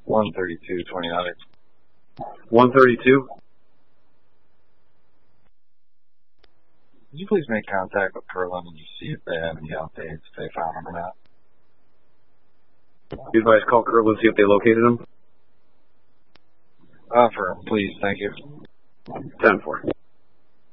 132-29. 132? Could you please make contact with Curlin and just see if they have any updates, if they found him or not? You advise call Curlin, see if they located him? Please, thank you. 10-4.